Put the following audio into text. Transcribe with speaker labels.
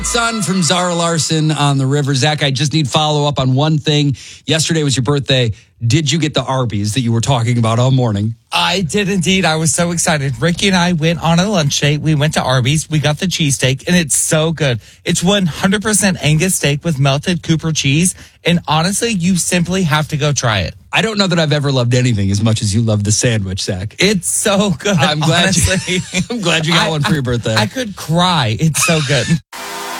Speaker 1: Son from Zara Larson on the river. Zach, I just need follow up on one thing. Yesterday was your birthday. Did you get the Arby's that you were talking about all morning?
Speaker 2: I did indeed. I was so excited. Ricky and I went on a lunch date. We went to Arby's. We got the cheesesteak, and it's so good. It's 100% Angus steak with melted Cooper cheese. And honestly, you simply have to go try it.
Speaker 1: I don't know that I've ever loved anything as much as you love the sandwich, Zach.
Speaker 2: It's so good.
Speaker 1: I'm glad
Speaker 2: honestly.
Speaker 1: I'm glad you got one for your birthday.
Speaker 2: I could cry. It's so good.